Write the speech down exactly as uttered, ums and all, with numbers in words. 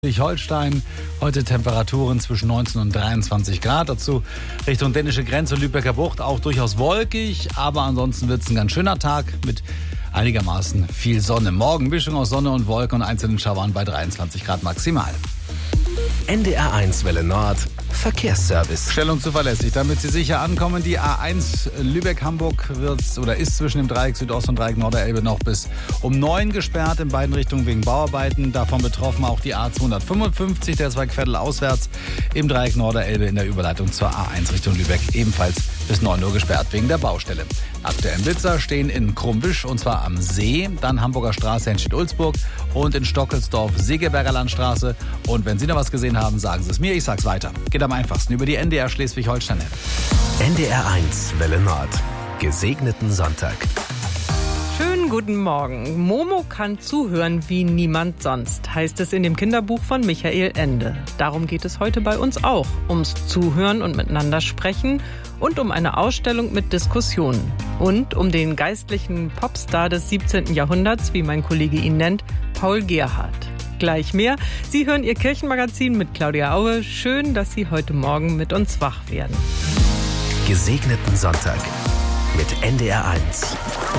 Schleswig-Holstein. Heute Temperaturen zwischen neunzehn und dreiundzwanzig Grad. Dazu Richtung dänische Grenze, Lübecker Bucht auch durchaus wolkig. Aber ansonsten wird es ein ganz schöner Tag mit einigermaßen viel Sonne. Morgen Mischung aus Sonne und Wolken und einzelnen Schauern bei dreiundzwanzig Grad maximal. N D R eins Welle Nord Verkehrsservice. Schnell und zuverlässig, damit Sie sicher ankommen. Die A eins Lübeck-Hamburg wird oder ist zwischen dem Dreieck Südost und Dreieck Norderelbe noch bis um neun gesperrt in beiden Richtungen wegen Bauarbeiten. Davon betroffen auch die A zweihundertfünfundfünfzig, der Zweigviertel auswärts im Dreieck Norderelbe in der Überleitung zur A eins Richtung Lübeck ebenfalls bis neun Uhr gesperrt wegen der Baustelle. Aktuellen Blitzer stehen in Krumbisch und zwar am See, dann Hamburger Straße Henstedt-Ulzburg und in Stockelsdorf Segeberger Landstraße. Und wenn Sie noch was gesehen haben, sagen Sie es mir, ich sag's weiter. Geht am einfachsten über die N D R Schleswig-Holstein-App. N D R eins Welle Nord. Gesegneten Sonntag. Schönen guten Morgen. Momo kann zuhören wie niemand sonst, heißt es in dem Kinderbuch von Michael Ende. Darum geht es heute bei uns auch. Ums Zuhören und miteinander sprechen und um eine Ausstellung mit Diskussionen. Und um den geistlichen Popstar des siebzehnten Jahrhunderts, wie mein Kollege ihn nennt, Paul Gerhardt. Gleich mehr. Sie hören Ihr Kirchenmagazin mit Claudia Aue. Schön, dass Sie heute Morgen mit uns wach werden. Gesegneten Sonntag mit N D R eins.